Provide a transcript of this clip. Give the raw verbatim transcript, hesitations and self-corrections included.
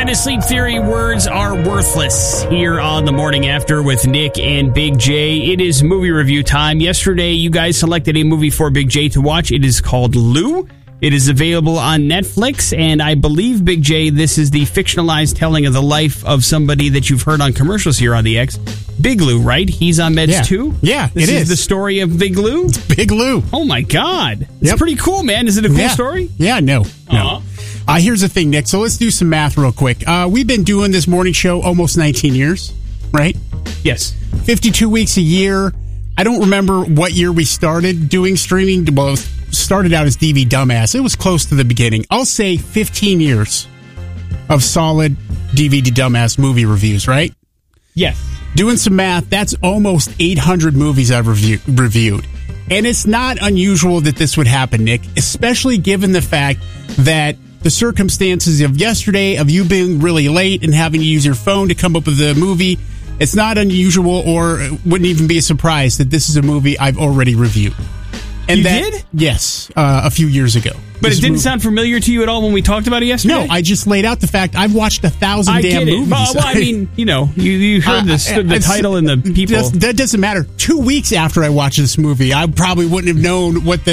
to Sleep Theory. Words are worthless here on The Morning After with Nick and Big J. It is movie review time. Yesterday, you guys selected a movie for Big J to watch. It is called Lou. It is available on Netflix, and I believe, Big J, this is the fictionalized telling of the life of somebody that you've heard on commercials here on the X. Big Lou, right? He's on meds yeah. too? Yeah, this it is. is the story of Big Lou? It's Big Lou. Oh, my God. It's Yep. pretty cool, man. Is it a cool yeah. story? Yeah, no. no. Uh-huh. Uh, here's the thing, Nick. So let's do some math real quick. Uh, we've been doing this morning show almost nineteen years, right? Yes. fifty-two weeks a year. I don't remember what year we started doing streaming. Well, it started out as D V Dumbass. It was close to the beginning. I'll say fifteen years of solid D V D Dumbass movie reviews, right? Yes. Doing some math, that's almost eight hundred movies I've review- reviewed. And it's not unusual that this would happen, Nick, especially given the fact that the circumstances of yesterday, of you being really late and having to use your phone to come up with a movie, it's not unusual or wouldn't even be a surprise that this is a movie I've already reviewed. And You that, did? Yes, uh, a few years ago. But This it didn't movie- sound familiar to you at all when we talked about it yesterday? No, I just laid out the fact I've watched a thousand I damn get it. movies. Well, well, I mean, you know, you, you heard Uh, the, the it's- title and the people. That doesn't matter. Two weeks after I watched this movie, I probably wouldn't have known what the